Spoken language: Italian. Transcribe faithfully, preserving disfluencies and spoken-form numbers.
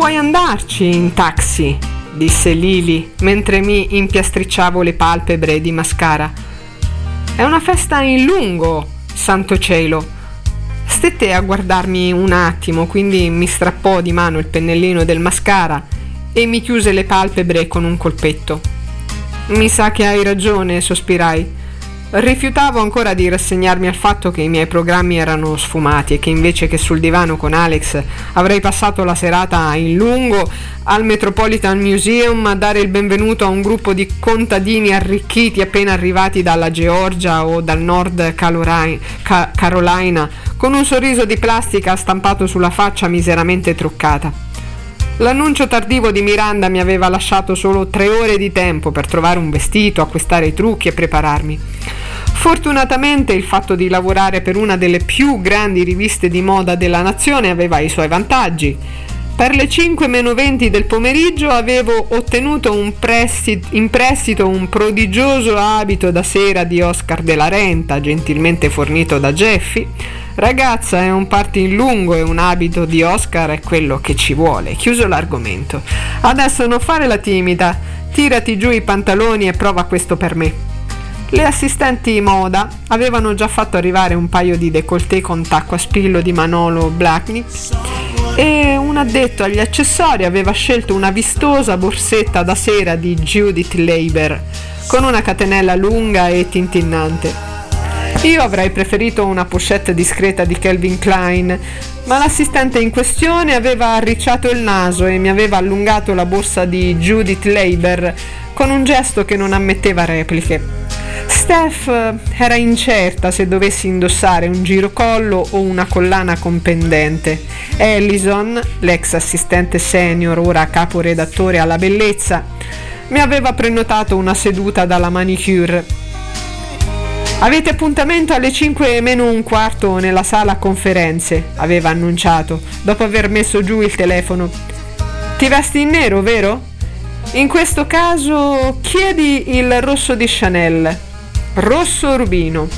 Puoi andarci in taxi, disse Lily mentre mi impiastricciavo le palpebre di mascara. È una festa in lungo, santo cielo. Stette a guardarmi un attimo, quindi mi strappò di mano il pennellino del mascara e mi chiuse le palpebre con un colpetto. Mi sa che hai ragione, sospirai. Rifiutavo ancora di rassegnarmi al fatto che i miei programmi erano sfumati e che invece che sul divano con Alex avrei passato la serata in lungo al Metropolitan Museum a dare il benvenuto a un gruppo di contadini arricchiti appena arrivati dalla Georgia o dal Nord Carolina con un sorriso di plastica stampato sulla faccia miseramente truccata. L'annuncio tardivo di Miranda mi aveva lasciato solo tre ore di tempo per trovare un vestito, acquistare i trucchi e prepararmi. Fortunatamente il fatto di lavorare per una delle più grandi riviste di moda della nazione aveva i suoi vantaggi. Per le cinque meno venti del pomeriggio avevo ottenuto un prestito, in prestito un prodigioso abito da sera di Oscar de la Renta, gentilmente fornito da Jeffy. Ragazza, è un party in lungo e un abito di Oscar è quello che ci vuole. Chiuso l'argomento. Adesso non fare la timida, tirati giù i pantaloni e prova questo per me. Le assistenti moda avevano già fatto arrivare un paio di décolleté con tacco a spillo di Manolo Blahnik e un addetto agli accessori aveva scelto una vistosa borsetta da sera di Judith Leiber con una catenella lunga e tintinnante. Io avrei preferito una pochette discreta di Calvin Klein, ma l'assistente in questione aveva arricciato il naso e mi aveva allungato la borsa di Judith Leiber con un gesto che non ammetteva repliche. Steph era incerta se dovessi indossare un girocollo o una collana con pendente. Allison, l'ex assistente senior, ora caporedattore alla bellezza, mi aveva prenotato una seduta dalla manicure. Avete appuntamento alle cinque meno un quarto nella sala conferenze, aveva annunciato, dopo aver messo giù il telefono. Ti vesti in nero, vero? In questo caso chiedi il rosso di Chanel, rosso rubino.